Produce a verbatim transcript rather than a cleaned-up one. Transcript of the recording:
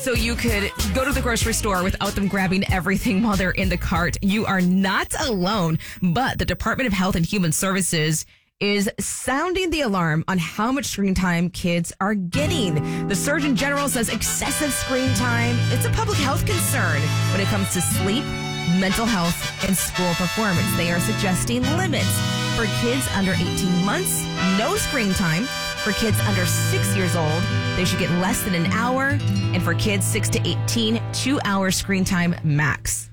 so you could go to the grocery store without them grabbing everything while they're in the cart. You are not alone, but the Department of Health and Human Services is sounding the alarm on how much screen time kids are getting. The Surgeon General says excessive screen time, it's a public health concern when it comes to sleep, mental health, and school performance. They are suggesting limits for kids under eighteen months, no screen time. For kids under six years old, they should get less than an hour. And for kids six to eighteen, two hours screen time max.